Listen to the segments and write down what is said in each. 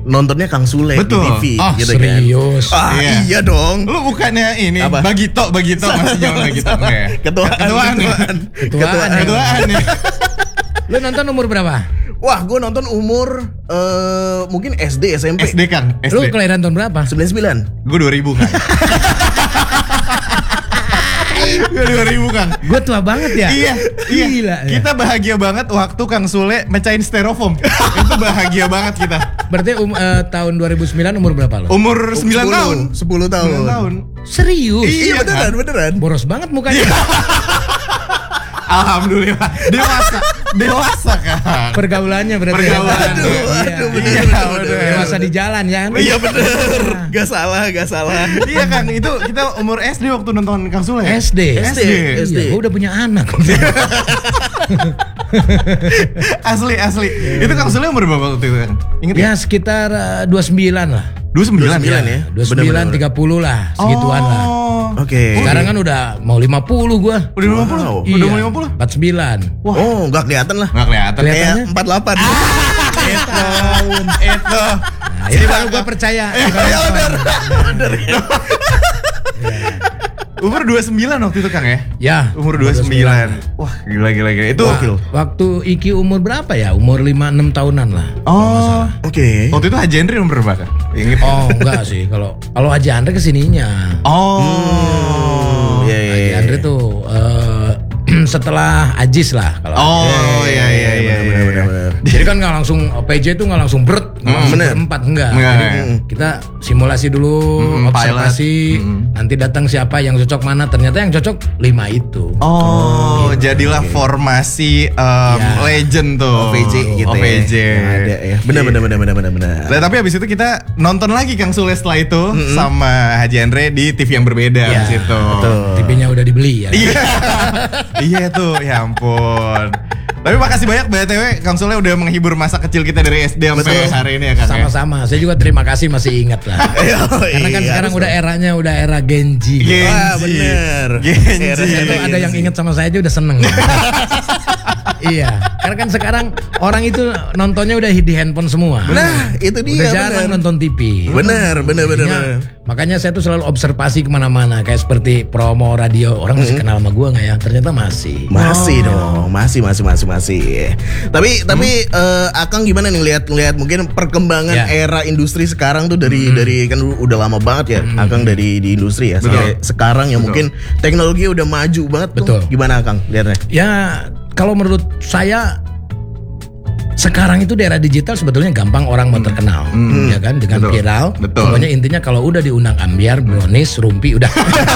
nontonnya Kang Sule Betul. di TV gitu serius. kan. Iya dong. Lu bukannya ini Apa? Bagito masih zaman Bagito enggak ya? Ketuaan. ya. Lu nonton umur berapa? Wah, gue nonton umur mungkin SD SMP. SD kan? Lu SD. kelahiran tahun berapa? 99. Gue 2000 kan. Gue 2000 Kang. Gue tua banget ya. Iya. Gila. Kita bahagia banget waktu Kang Sule mecahin styrofoam. Itu bahagia banget kita. Berarti tahun 2009 umur berapa lo? Umur 9 tahun. 10 tahun. 9 tahun. Serius? Iya, beneran. Boros banget mukanya. Alhamdulillah. Dewasa Kang. Pergaulannya berarti. Pergaulannya. Aduh, Iya, bener. Dewasa di jalan ya. Iya bener. Gak salah. Iya Kang, itu kita umur SD waktu nonton Kang Sule. SD. SD. Iya, gue udah punya anak. Asli. Itu Kang Sule umur berapa waktu itu Kang? Ingat Ya sekitar 29 lah. 29 ya? 29, Bener-bener. 30 lah, segituan lah. Oke. Sekarang kan udah mau 50 gua. Udah 50? Wow. Udah Iya, mau 50? 49. Oh, gak kelihatan lah. Nggak kelihatan. Kayak Kelihatannya? 48. Itu. Nah, ini baru gua percaya. Bener. Umur 29 waktu itu Kang ya? Ya. Umur 29. Wah, gila. Itu Gokil. Waktu Iki umur berapa ya? Umur 5-6 tahunan lah. Oh. Oke. Waktu itu Haji Andri umur berapa Kang? Ingat? Oh, enggak sih. Kalau Haji Andre kesininya. Oh. Iya. Haji Andre tuh setelah Ajis lah kalau. Oh, iya. Bener. Jadi kan nggak langsung PJ itu nggak langsung berat, nggak langsung bener. berempat enggak. Enggak, Jadi iya. kita simulasi dulu, observasi, nanti datang siapa yang cocok mana. Ternyata yang cocok 5 itu. Oh, jadilah formasi legend tuh. OVJ gitu OVJ. ya. Yang ada ya. Bener. Nah, tapi habis itu kita nonton lagi Kang Sule setelah itu sama Haji Andre di TV yang berbeda Iya, di situ. TV-nya udah dibeli ya. Iya. Iya tuh, ya ampun. Tapi makasih banyak BTW Kang Sule udah menghibur masa kecil kita dari SD sampai hari ini ya Kang. Sama-sama. Saya juga terima kasih masih ingat lah. Karena kan sekarang udah eranya udah era Gen Z. Wah, bener. Itu ada yang ingat sama saya aja udah seneng. Iya, karena kan sekarang orang itu nontonnya udah di handphone semua. Nah, itu dia. Udah jarang nonton TV. Bener. Makanya saya tuh selalu observasi kemana-mana. Kayak seperti promo radio. Orang masih kenal sama gua nggak ya? Ternyata masih. Masih dong, masih. Tapi Akang gimana nih lihat mungkin perkembangan Ya. era industri sekarang tuh dari kan udah lama banget ya Akang dari di industri ya. Sampai sekarang ya mungkin teknologi udah maju banget tuh. Betul. Gimana Akang lihatnya? Ya, kalau menurut saya sekarang itu di era digital sebetulnya gampang orang mau terkenal, ya kan, dengan Betul. viral. Betul. Pokoknya intinya kalau udah diundang ambiar, brownies, rumpi udah.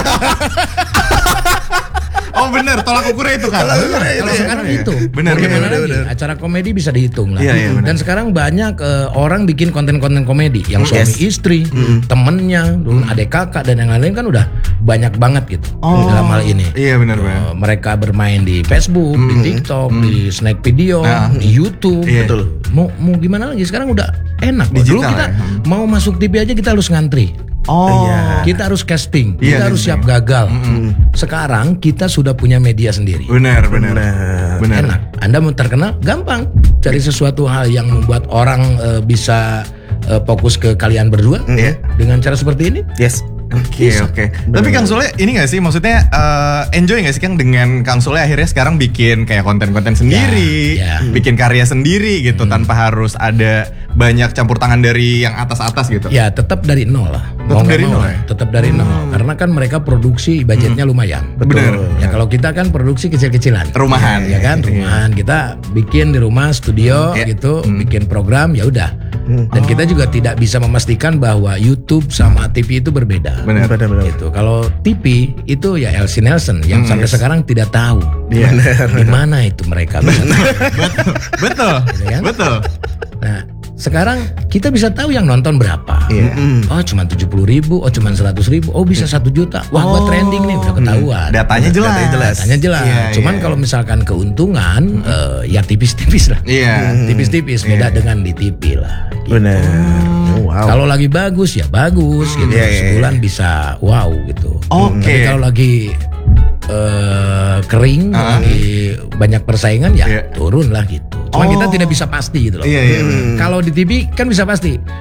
Oh bener, tolak ukurnya itu Kang. Kalau sekarang itu, Bener, bagaimana bener, lagi? bener. Acara komedi bisa dihitung lah. Iya, bener. Dan sekarang banyak orang bikin konten-konten komedi yang suami istri, temennya, dulu adik kakak dan yang lain kan udah banyak banget gitu dalam hal ini. Iya bener banget. Mereka bermain di Facebook, di TikTok, di snack video, di YouTube. Iya. Betul. Mau gimana lagi? Sekarang udah enak. Dulu Digital kita ya. mau masuk TV aja kita harus ngantri. Oh. Kita harus casting, Iya, kita harus casting. siap gagal. Sekarang kita sudah punya media sendiri. Benar. Enak. Anda mau terkenal gampang. Cari sesuatu hal yang membuat orang bisa fokus ke kalian berdua dengan cara seperti ini. Yes. Oke. Tapi Kang Sule ini gak sih maksudnya enjoy gak sih Kang dengan Kang Sule akhirnya sekarang bikin kayak konten-konten sendiri, Ya. bikin karya sendiri gitu tanpa harus ada banyak campur tangan dari yang atas-atas gitu. Ya tetap dari nol lah. Tetap Mau nggak dari mau, nol ya? Tetap dari nol. Karena kan mereka produksi budgetnya lumayan. Bener. Ya kalau kita kan produksi kecil-kecilan. Rumahan. Ya kan, rumahan. Kita bikin di rumah studio Iya. gitu, bikin program ya udah. Dan kita juga tidak bisa memastikan bahwa YouTube sama TV itu berbeda. Benar. Gitu. Kalau TV itu ya Elsie Nelson yang sampai sekarang tidak tahu di mana itu mereka. Betul. Gitu kan? Betul. Nah, sekarang kita bisa tahu yang nonton berapa. Oh, cuma 70.000, oh cuma 100.000, oh bisa 1 juta. Wah, gua trending nih, udah ketahuan. Datanya jelas. Datanya jelas. Iya, Cuman iya. kalau misalkan keuntungan, ya tipis-tipis lah. Iya. Tipis-tipis, beda dengan di TV lah. Gitu. Benar. Wow. Kalau lagi bagus ya bagus gitu. Iya, iya, Sebulan bisa wow gitu. Oke. Tapi kalau lagi kering, lagi banyak persaingan ya Iya. turun lah gitu. Cuma kita tidak bisa pasti gitu loh. Iya. Kalau di TV kan bisa pasti.